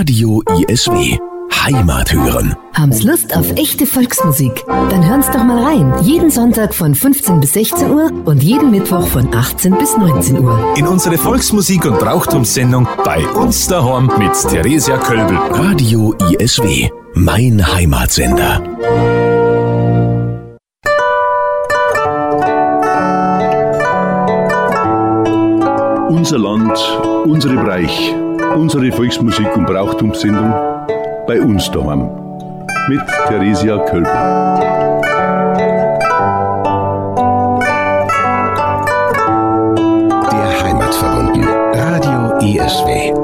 Radio ISW. Heimat hören. Haben's Lust auf echte Volksmusik? Dann hören's doch mal rein. Jeden Sonntag von 15 bis 16 Uhr und jeden Mittwoch von 18 bis 19 Uhr. In unsere Volksmusik- und Brauchtumssendung bei uns daheim mit Theresia Kölbel. Radio ISW. Mein Heimatsender. Unser Land, unsere Breich, unsere Volksmusik- und Brauchtumssendung bei uns daheim mit Theresia Kölbel. Der Heimat verbunden. Radio ISW.